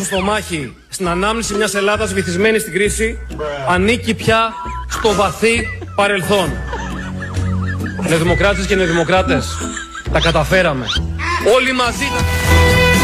στο μάχη στην ανάμνηση μιας Ελλάδας βυθισμένης στην κρίση ανήκει πια στο βαθύ παρελθόν. Νεοδημοκράτες και νεοδημοκράτες, τα καταφέραμε. Όλοι μαζί.